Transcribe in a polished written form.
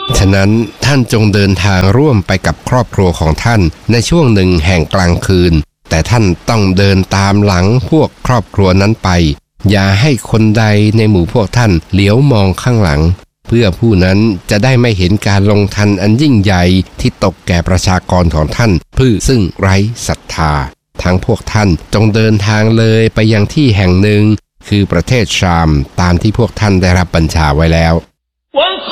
ฉะนั้นท่านจงเดินทางร่วมไปกับครอบครัวของท่านในช่วงหนึ่งแห่งกลางคืนแต่ท่านต้องเดินตามหลังพวกครอบครัวนั้นไปอย่าให้คนใดในหมู่พวกท่านเหลียวมองข้างหลังเพื่อผู้นั้นจะได้ไม่เห็นการลงทันอันยิ่งใหญ่ที่ตกแก่ประชากรของท่านผู้ซึ่งไร้ศรัทธาทั้งพวกท่านจงเดินทางเลยไปยังที่แห่งหนึ่งคือประเทศชามตามที่พวกท่านได้รับบัญชาไว้แล้ว